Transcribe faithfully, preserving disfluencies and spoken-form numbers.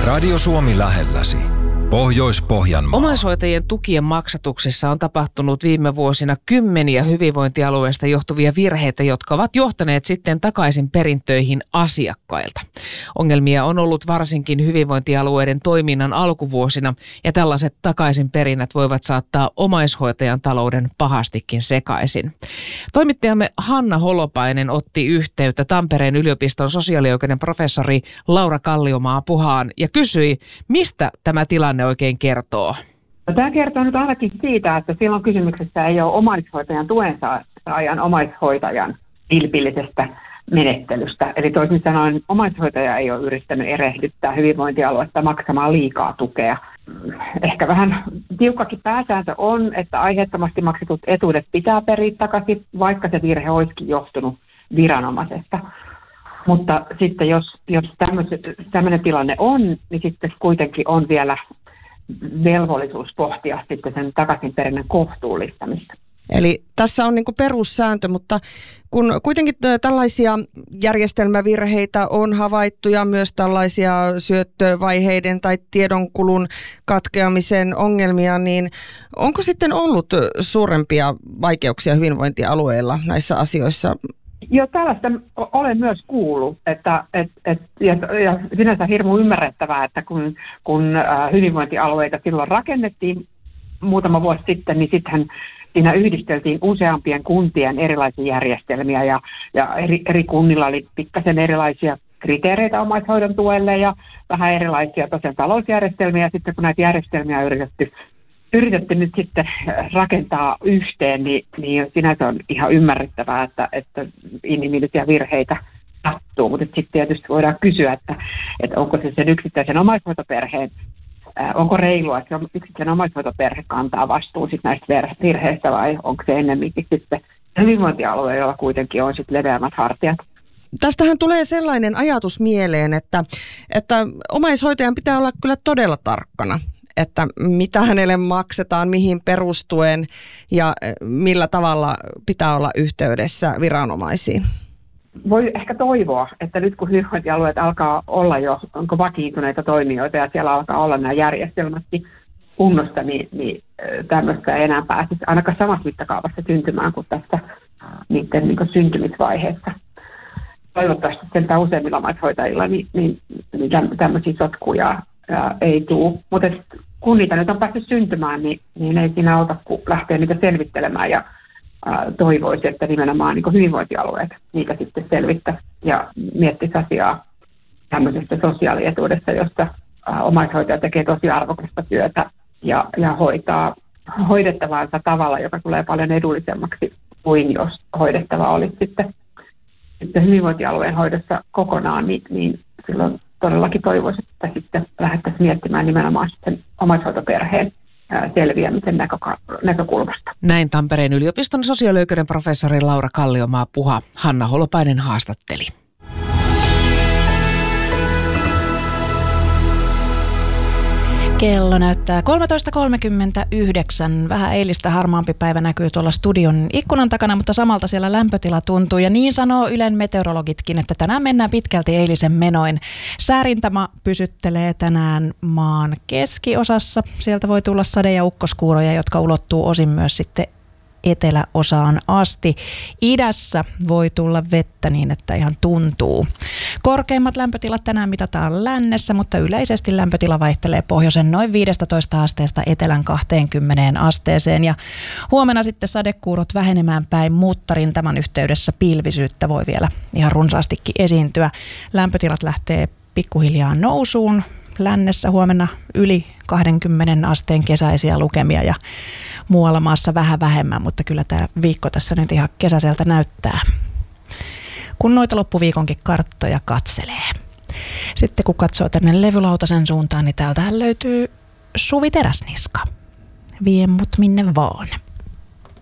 Radio Suomi lähelläsi. Pohjois-Pohjanmaa. Omaishoitajien tukien maksatuksessa on tapahtunut viime vuosina kymmeniä hyvinvointialueista johtuvia virheitä, jotka ovat johtaneet sitten takaisin perintöihin asiakkailta. Ongelmia on ollut varsinkin hyvinvointialueiden toiminnan alkuvuosina, ja tällaiset takaisinperinnät voivat saattaa omaishoitajan talouden pahastikin sekaisin. Toimittajamme Hanna Holopainen otti yhteyttä Tampereen yliopiston sosiaalioikeuden professori Laura Kalliomaa-Puhaan ja kysyi, mistä tämä tilanne oikein kertoo. Tämä kertoo nyt ainakin siitä, että silloin kysymyksessä ei ole omaishoitajan tuen saajan omaishoitajan vilpillisestä menettelystä. Eli toisin sanoen omaishoitaja ei ole yrittänyt erehdyttää hyvinvointialuetta maksamaan liikaa tukea. Ehkä vähän tiukkakin pääsääntö on, että aiheettomasti maksetut etuudet pitää periä takaisin, vaikka se virhe olisikin johtunut viranomaisesta. Mutta sitten jos, jos tämmöinen tilanne on, niin sitten kuitenkin on vielä velvollisuus pohtia sitten sen takaisinperinnän kohtuullistamista. Eli tässä on niin kuin perussääntö, mutta kun kuitenkin tällaisia järjestelmävirheitä on havaittu ja myös tällaisia syöttövaiheiden tai tiedonkulun katkeamisen ongelmia, niin onko sitten ollut suurempia vaikeuksia hyvinvointialueilla näissä asioissa? Joo, tällaista olen myös kuullut, että, et, et, ja, ja sinänsä hirmu ymmärrettävää, että kun, kun äh, hyvinvointialueita silloin rakennettiin muutama vuosi sitten, niin sittenhän siinä yhdisteltiin useampien kuntien erilaisia järjestelmiä ja, ja eri, eri kunnilla oli pikkasen erilaisia kriteereitä omaishoidon tuelle ja vähän erilaisia tosiaan talousjärjestelmiä, ja sitten kun näitä järjestelmiä on yritetty Yritetty nyt sitten rakentaa yhteen, niin, niin sinänsä on ihan ymmärrettävää, että, että inhimillisiä virheitä sattuu. Mutta sitten tietysti voidaan kysyä, että, että onko se sen yksittäisen omaishoitoperheen, äh, onko reilua, että yksittäisen omaishoitoperhe kantaa vastuun sit näistä virheistä vai onko se ennemminkin sitten hyvinvointialue, jolla kuitenkin on sitten leveämmät hartiat. Tästähän tulee sellainen ajatus mieleen, että, että omaishoitajan pitää olla kyllä todella tarkkana, että mitä hänelle maksetaan, mihin perustuen ja millä tavalla pitää olla yhteydessä viranomaisiin. Voi ehkä toivoa, että nyt kun hyvinvointialueet alkaa olla jo, onko vakiintuneita toimijoita ja siellä alkaa olla nämä järjestelmätkin kunnossa, niin, niin tämmöistä ei enää pääsisi ainakaan samassa mittakaavassa syntymään kuin tässä niiden niin syntymisvaiheessa. Toivottavasti sentään useimmilla omaishoitajilla niin, niin, niin tämmöisiä sotkuja ää, ei tule, mutta kun niitä nyt on päässyt syntymään, niin, niin ei siinä auta, kun lähtee niitä selvittelemään ja ää, toivoisi, että nimenomaan niin hyvinvointialueet niitä sitten selvittäisi ja miettisi asiaa tämmöisestä sosiaalietuudesta, jossa ää, omaishoitaja tekee tosi arvokasta työtä ja, ja hoitaa hoidettavansa tavalla, joka tulee paljon edullisemmaksi kuin jos hoidettava olisi sitten, sitten hyvinvointialueen hoidossa kokonaan, niin, niin silloin todellakin toivoisin, että sitten lähdettäisiin miettimään nimenomaan sen omaishoitoperheen selviämisen näköka- näkökulmasta. Näin Tampereen yliopiston sosiaalioikeuden professori Laura Kalliomaa-Puha. Hanna Holopainen haastatteli. Kello näyttää kolmetoista kolmekymmentäyhdeksän. Vähän eilistä harmaampi päivä näkyy tuolla studion ikkunan takana, mutta samalta siellä lämpötila tuntuu. Ja niin sanoo Ylen meteorologitkin, että tänään mennään pitkälti eilisen menoin. Säärintama pysyttelee tänään maan keskiosassa. Sieltä voi tulla sade- ja ukkoskuuroja, jotka ulottuu osin myös sitten eteläosaan asti. Idässä voi tulla vettä niin, että ihan tuntuu. Korkeimmat lämpötilat tänään mitataan lännessä, mutta yleisesti lämpötila vaihtelee pohjoisen noin viisitoista asteesta etelän kaksikymmentä asteeseen. Ja huomenna sitten sadekuurot vähenemään päin, mutta rintaman yhteydessä pilvisyyttä voi vielä ihan runsaastikin esiintyä. Lämpötilat lähtee pikkuhiljaa nousuun. Lännessä huomenna yli kaksikymmentä asteen kesäisiä lukemia ja muualla maassa vähän vähemmän, mutta kyllä tämä viikko tässä nyt ihan kesäiseltä näyttää, kun noita loppuviikonkin karttoja katselee. Sitten kun katsoo tänne levylautasen suuntaan, niin täältähän löytyy Suvi Teräsniska. Vie mut minne vaan.